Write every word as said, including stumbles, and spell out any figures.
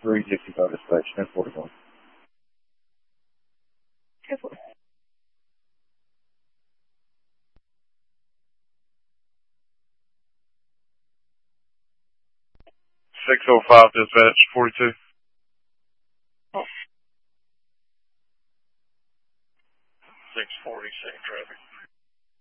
three sixty-five dispatch, ten forty-one. ten forty-one. six oh five dispatch, forty-two. Oh. six forty, same traffic.